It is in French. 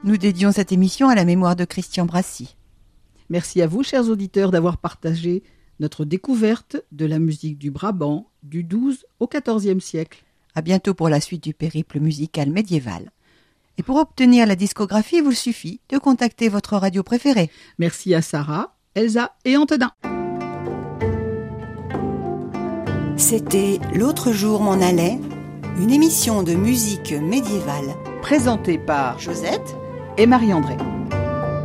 Nous dédions cette émission à la mémoire de Christian Brassy. Merci à vous, chers auditeurs, d'avoir partagé notre découverte de la musique du Brabant du XII au XIVe siècle. À bientôt pour la suite du périple musical médiéval. Et pour obtenir la discographie, il vous suffit de contacter votre radio préférée. Merci à Sarah, Elsa et Antonin. C'était L'autre jour m'en allait, une émission de musique médiévale Présentée par Josette et Marie-André.